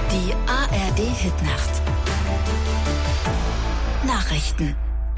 Die ARD-Hitnacht. Nachrichten.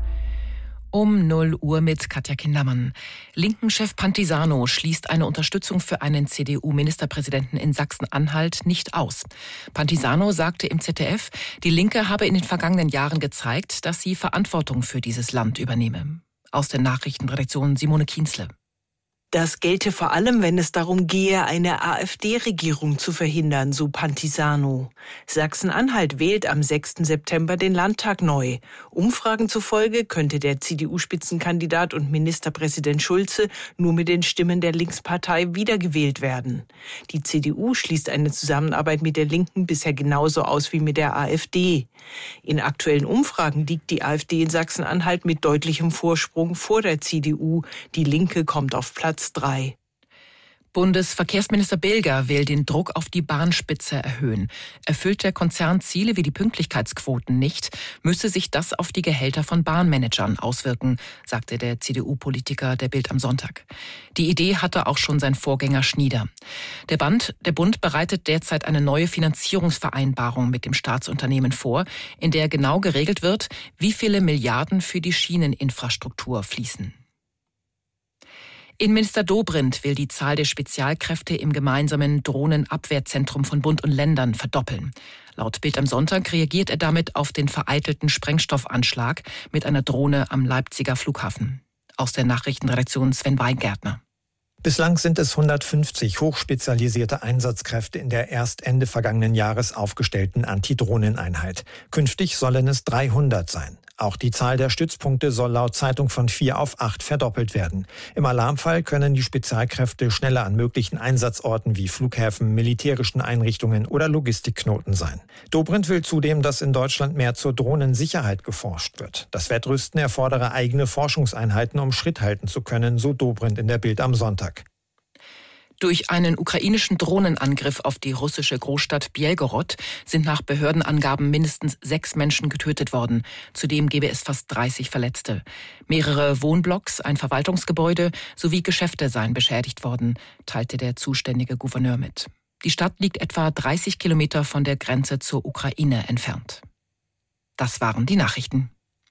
Um 0 Uhr mit Katja Kindermann. Linken-Chef Pantisano schließt eine Unterstützung für einen CDU-Ministerpräsidenten in Sachsen-Anhalt nicht aus. Pantisano sagte im ZDF, die Linke habe in den vergangenen Jahren gezeigt, dass sie Verantwortung für dieses Land übernehme. Aus der Nachrichtenredaktion Simone Kienzle. Das gelte vor allem, wenn es darum gehe, eine AfD-Regierung zu verhindern, so Pantisano. Sachsen-Anhalt wählt am 6. September den Landtag neu. Umfragen zufolge könnte der CDU-Spitzenkandidat und Ministerpräsident Schulze nur mit den Stimmen der Linkspartei wiedergewählt werden. Die CDU schließt eine Zusammenarbeit mit der Linken bisher genauso aus wie mit der AfD. In aktuellen Umfragen liegt die AfD in Sachsen-Anhalt mit deutlichem Vorsprung vor der CDU. Die Linke kommt auf Platz 3. Bundesverkehrsminister Bilger will den Druck auf die Bahnspitze erhöhen. Erfüllt der Konzern Ziele wie die Pünktlichkeitsquoten nicht, müsse sich das auf die Gehälter von Bahnmanagern auswirken, sagte der CDU-Politiker der Bild am Sonntag. Die Idee hatte auch schon sein Vorgänger Schnieder. Der Bund bereitet derzeit eine neue Finanzierungsvereinbarung mit dem Staatsunternehmen vor, in der genau geregelt wird, wie viele Milliarden für die Schieneninfrastruktur fließen. Innenminister Dobrindt will die Zahl der Spezialkräfte im gemeinsamen Drohnenabwehrzentrum von Bund und Ländern verdoppeln. Laut Bild am Sonntag reagiert er damit auf den vereitelten Sprengstoffanschlag mit einer Drohne am Leipziger Flughafen. Aus der Nachrichtenredaktion Sven Weingärtner. Bislang sind es 150 hochspezialisierte Einsatzkräfte in der erst Ende vergangenen Jahres aufgestellten Antidrohneneinheit. Künftig sollen es 300 sein. Auch die Zahl der Stützpunkte soll laut Zeitung von 4 auf 8 verdoppelt werden. Im Alarmfall können die Spezialkräfte schneller an möglichen Einsatzorten wie Flughäfen, militärischen Einrichtungen oder Logistikknoten sein. Dobrindt will zudem, dass in Deutschland mehr zur Drohnensicherheit geforscht wird. Das Wettrüsten erfordere eigene Forschungseinheiten, um Schritt halten zu können, so Dobrindt in der Bild am Sonntag. Durch einen ukrainischen Drohnenangriff auf die russische Großstadt Bjelgorod sind nach Behördenangaben mindestens 6 Menschen getötet worden. Zudem gebe es fast 30 Verletzte. Mehrere Wohnblocks, ein Verwaltungsgebäude sowie Geschäfte seien beschädigt worden, teilte der zuständige Gouverneur mit. Die Stadt liegt etwa 30 Kilometer von der Grenze zur Ukraine entfernt. Das waren die Nachrichten.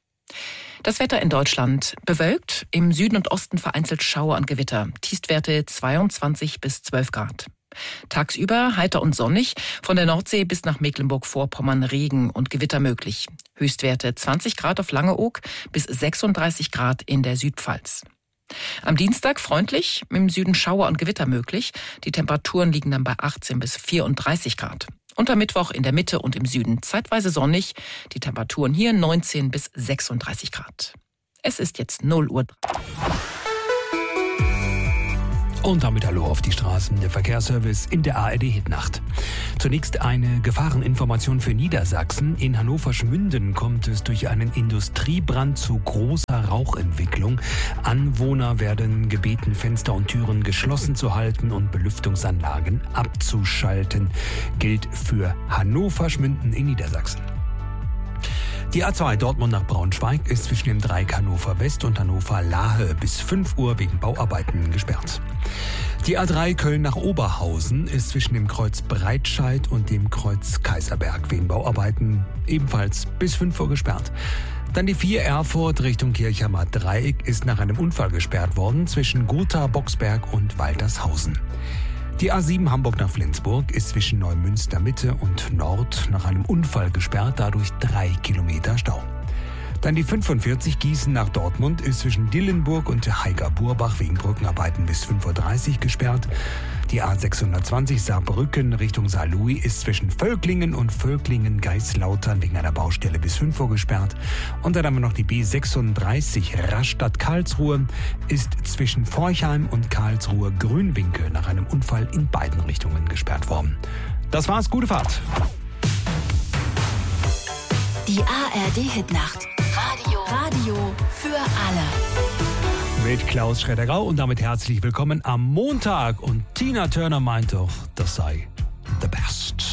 Das Wetter in Deutschland: bewölkt, im Süden und Osten vereinzelt Schauer und Gewitter, Tiefstwerte 22 bis 12 Grad. Tagsüber heiter und sonnig, von der Nordsee bis nach Mecklenburg-Vorpommern Regen und Gewitter möglich. Höchstwerte 20 Grad auf Langeoog bis 36 Grad in der Südpfalz. Am Dienstag freundlich, im Süden Schauer und Gewitter möglich. Die Temperaturen liegen dann bei 18 bis 34 Grad. Und am Mittwoch in der Mitte und im Süden zeitweise sonnig. Die Temperaturen hier 19 bis 36 Grad. Es ist jetzt 0 Uhr. Und damit hallo auf die Straßen, der Verkehrsservice in der ARD-Hitnacht. Zunächst eine Gefahreninformation für Niedersachsen. In Hannover-Schmünden kommt es durch einen Industriebrand zu großer Rauchentwicklung. Anwohner werden gebeten, Fenster und Türen geschlossen zu halten und Belüftungsanlagen abzuschalten. Gilt für Hannover-Schmünden in Niedersachsen. Die A2 Dortmund nach Braunschweig ist zwischen dem Dreieck Hannover West und Hannover Lahe bis 5 Uhr wegen Bauarbeiten gesperrt. Die A3 Köln nach Oberhausen ist zwischen dem Kreuz Breitscheid und dem Kreuz Kaiserberg wegen Bauarbeiten ebenfalls bis 5 Uhr gesperrt. Dann die 4 Erfurt Richtung Kirchheimer Dreieck ist nach einem Unfall gesperrt worden zwischen Gotha, Boxberg und Waltershausen. Die A7 Hamburg nach Flensburg ist zwischen Neumünster Mitte und Nord nach einem Unfall gesperrt, dadurch 3 Kilometer Stau. Dann die 45 Gießen nach Dortmund ist zwischen Dillenburg und Haiger-Burbach wegen Brückenarbeiten bis 5.30 Uhr gesperrt. Die A620 Saarbrücken Richtung Saarlouis ist zwischen Völklingen und Völklingen-Geislautern wegen einer Baustelle bis 5 Uhr gesperrt. Und dann haben wir noch die B36 Rastatt-Karlsruhe ist zwischen Forchheim und Karlsruhe-Grünwinkel nach einem Unfall in beiden Richtungen gesperrt worden. Das war's, gute Fahrt. Die ARD-Hitnacht. Radio für alle. Mit Klaus Schredder-Grau und damit herzlich willkommen am Montag. Und Tina Turner meint doch, das sei the best.